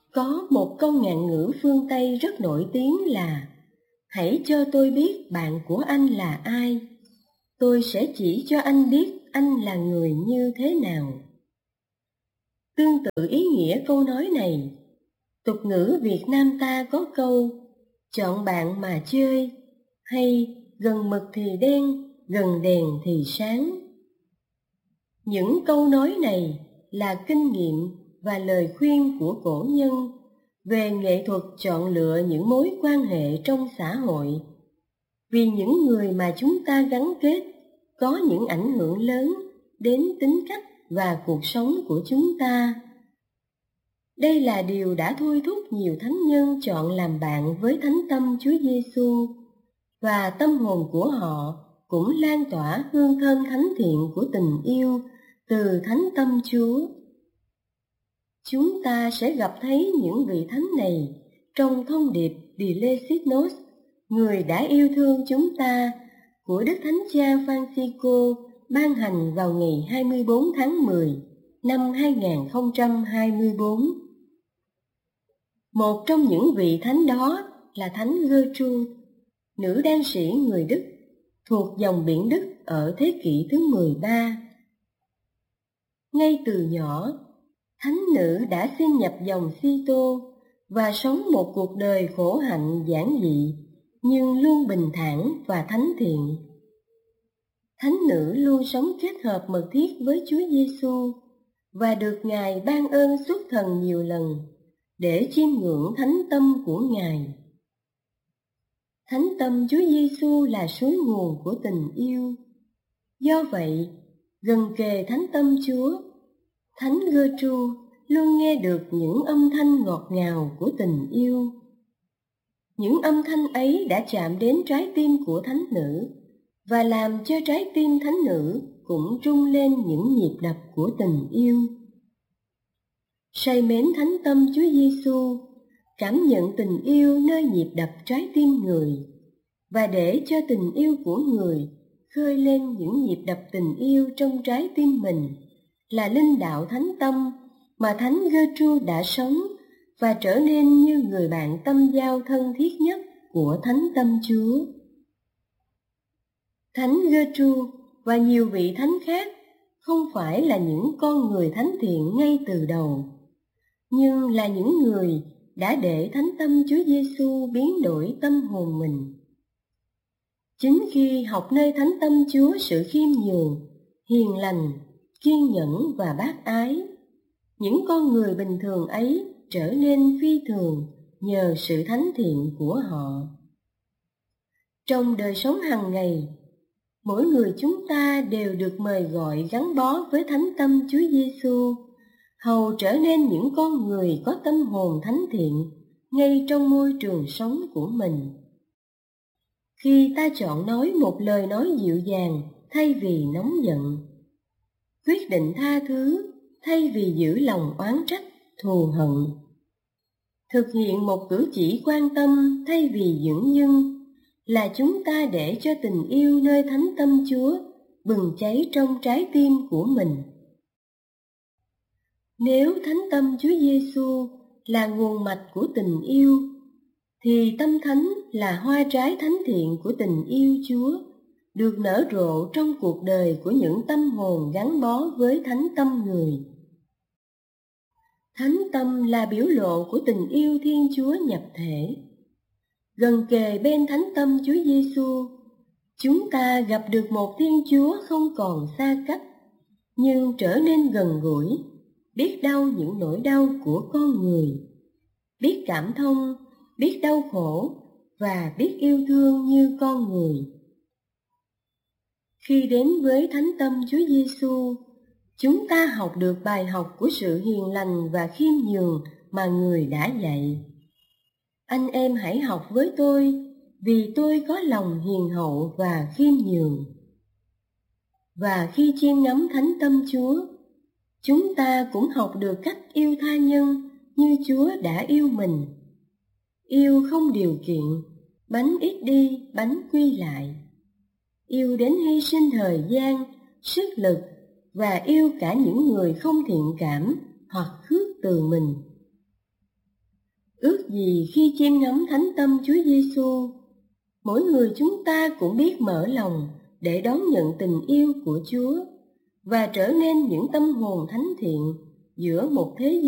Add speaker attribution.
Speaker 1: Có một câu ngạn ngữ phương Tây rất nổi tiếng là: hãy cho tôi biết bạn của anh là ai, tôi sẽ chỉ cho anh biết anh là người như thế nào. Tương tự ý nghĩa câu nói này, tục ngữ Việt Nam ta có câu chọn bạn mà chơi, hay gần mực thì đen, gần đèn thì sáng. Những câu nói này là kinh nghiệm và lời khuyên của cổ nhân về nghệ thuật chọn lựa những mối quan hệ trong xã hội, vì những người mà chúng ta gắn kết có những ảnh hưởng lớn đến tính cách và cuộc sống của chúng ta. Đây là điều đã thôi thúc nhiều thánh nhân chọn làm bạn với thánh tâm Chúa Giêsu, và tâm hồn của họ cũng lan tỏa hương thơm thánh thiện của tình yêu từ thánh tâm Chúa. Chúng ta sẽ gặp thấy những vị thánh này trong thông điệp Dilesis, người đã yêu thương chúng ta, của Đức Thánh Cha Francisco ban hành vào ngày 24 tháng 10 năm 2024. Một trong những vị thánh đó là Thánh Gertrude, nữ đan sĩ người Đức, thuộc dòng biển Đức ở thế kỷ thứ 13. Ngay từ nhỏ, thánh nữ đã xin nhập dòng Kitô và sống một cuộc đời khổ hạnh giản dị, nhưng luôn bình thản và thánh thiện. Thánh nữ luôn sống kết hợp mật thiết với Chúa Giêsu và được Ngài ban ơn xuất thần nhiều lần để chiêm ngưỡng thánh tâm của Ngài. Thánh tâm Chúa Giêsu là suối nguồn của tình yêu. Do vậy, gần kề thánh tâm Chúa, Thánh Gertrude luôn nghe được những âm thanh ngọt ngào của tình yêu. Những âm thanh ấy đã chạm đến trái tim của thánh nữ và làm cho trái tim thánh nữ cũng rung lên những nhịp đập của tình yêu. Say mến thánh tâm Chúa Giêsu, cảm nhận tình yêu nơi nhịp đập trái tim người, và để cho tình yêu của người khơi lên những nhịp đập tình yêu trong trái tim mình, là linh đạo thánh tâm mà Thánh Gertrude đã sống và trở nên như người bạn tâm giao thân thiết nhất của thánh tâm Chúa. Thánh Gertrude và nhiều vị thánh khác không phải là những con người thánh thiện ngay từ đầu, nhưng là những người đã để thánh tâm Chúa Giêsu biến đổi tâm hồn mình. Chính khi học nơi thánh tâm Chúa sự khiêm nhường, hiền lành, kiên nhẫn và bác ái, những con người bình thường ấy trở nên phi thường nhờ sự thánh thiện của họ. Trong đời sống hàng ngày, mỗi người chúng ta đều được mời gọi gắn bó với thánh tâm Chúa Giêsu, hầu trở nên những con người có tâm hồn thánh thiện ngay trong môi trường sống của mình. Khi ta chọn nói một lời nói dịu dàng thay vì nóng giận, quyết định tha thứ thay vì giữ lòng oán trách, thù hận, thực hiện một cử chỉ quan tâm thay vì dửng dưng, là chúng ta để cho tình yêu nơi thánh tâm Chúa bừng cháy trong trái tim của mình. Nếu thánh tâm Chúa Giêsu là nguồn mạch của tình yêu, thì tâm thánh là hoa trái thánh thiện của tình yêu Chúa, được nở rộ trong cuộc đời của những tâm hồn gắn bó với thánh tâm người. Thánh tâm là biểu lộ của tình yêu Thiên Chúa nhập thể. Gần kề bên thánh tâm Chúa Giêsu, chúng ta gặp được một Thiên Chúa không còn xa cách, nhưng trở nên gần gũi, biết đau những nỗi đau của con người, biết cảm thông, biết đau khổ và biết yêu thương như con người. Khi đến với thánh tâm Chúa Giêsu, chúng ta học được bài học của sự hiền lành và khiêm nhường mà Người đã dạy. Anh em hãy học với tôi, vì tôi có lòng hiền hậu và khiêm nhường. Và khi chiêm ngắm thánh tâm Chúa, chúng ta cũng học được cách yêu tha nhân như Chúa đã yêu mình. Yêu không điều kiện, bánh ít đi, bánh quy lại. Yêu đến hy sinh thời gian, sức lực, và yêu cả những người không thiện cảm hoặc khước từ mình. Ước gì khi chiêm ngắm thánh tâm Chúa Giêsu, mỗi người chúng ta cũng biết mở lòng để đón nhận tình yêu của Chúa và trở nên những tâm hồn thánh thiện giữa một thế